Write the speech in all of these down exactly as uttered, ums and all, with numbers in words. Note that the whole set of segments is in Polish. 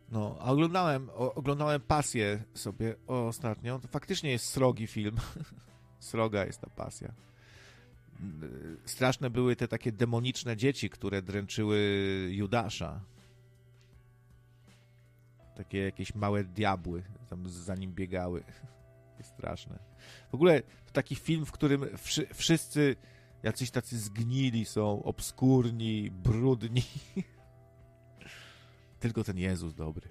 No, a oglądałem, o, oglądałem Pasję sobie ostatnio. To faktycznie jest srogi film. Sroga jest ta Pasja. Straszne były te takie demoniczne dzieci, które dręczyły Judasza. Takie jakieś małe diabły tam za nim biegały. Jest straszne. W ogóle to taki film, w którym wszy, wszyscy jacyś tacy zgnili są, obskurni, brudni. Tylko ten Jezus dobry.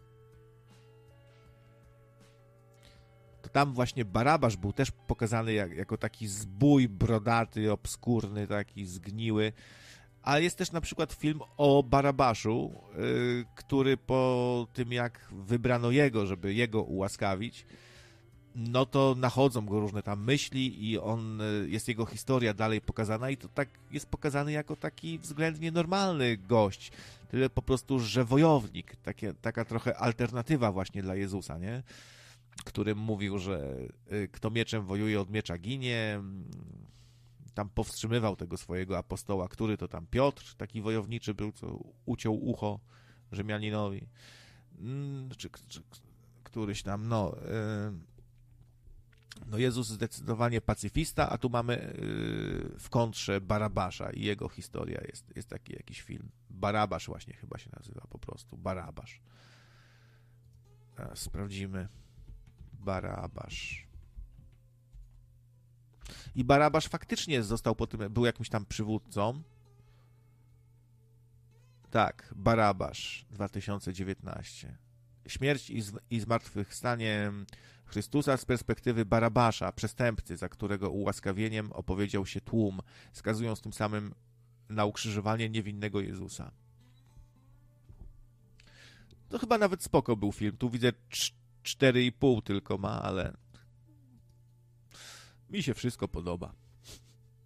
To tam właśnie Barabasz był też pokazany jak, jako taki zbój brodaty, obskurny, taki zgniły. A jest też na przykład film o Barabaszu, yy, który po tym jak wybrano jego, żeby jego ułaskawić, no to nachodzą go różne tam myśli i on, jest jego historia dalej pokazana i to tak jest pokazany jako taki względnie normalny gość. Tyle po prostu, że wojownik, takie, taka trochę alternatywa właśnie dla Jezusa, nie? Którym mówił, że kto mieczem wojuje, od miecza ginie. Tam powstrzymywał tego swojego apostoła, który to tam Piotr, taki wojowniczy był, co uciął ucho Rzymianinowi. Czy, czy któryś tam, no... No Jezus zdecydowanie pacyfista, a tu mamy w kontrze Barabasza i jego historia jest, jest taki jakiś film. Barabasz właśnie chyba się nazywa po prostu. Barabasz. Teraz sprawdzimy. Barabasz. I Barabasz faktycznie został po tym, był jakimś tam przywódcą. Tak, Barabasz dwa tysiące dziewiętnaście. Śmierć i, z, i zmartwychwstanie Chrystusa z perspektywy Barabasza, przestępcy, za którego ułaskawieniem opowiedział się tłum, skazując tym samym na ukrzyżowanie niewinnego Jezusa. To chyba nawet spoko był film. Tu widzę cztery i pół tylko ma, ale mi się wszystko podoba.